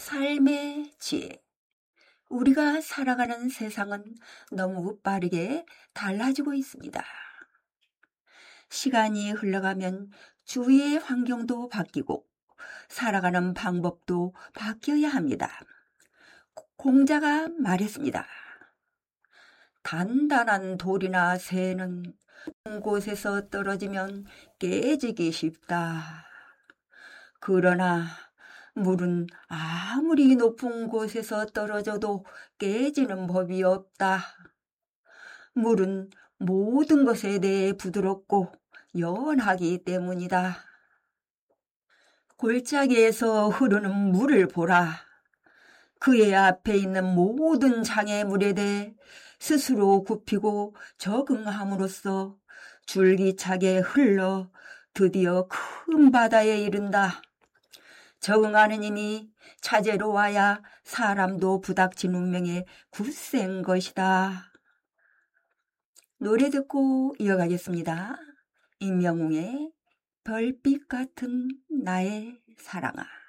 삶의 지혜. 우리가 살아가는 세상은 너무 빠르게 달라지고 있습니다. 시간이 흘러가면 주위의 환경도 바뀌고 살아가는 방법도 바뀌어야 합니다. 공자가 말했습니다. 단단한 돌이나 새는 높은 곳에서 떨어지면 깨지기 쉽다. 그러나 물은 아무리 높은 곳에서 떨어져도 깨지는 법이 없다. 물은 모든 것에 대해 부드럽고 연하기 때문이다. 골짜기에서 흐르는 물을 보라. 그의 앞에 있는 모든 장애물에 대해 스스로 굽히고 적응함으로써 줄기차게 흘러 드디어 큰 바다에 이른다. 적응하는 힘이 차제로 와야 사람도 부닥친 운명에 굳센 것이다. 노래 듣고 이어가겠습니다. 임영웅의 별빛 같은 나의 사랑아.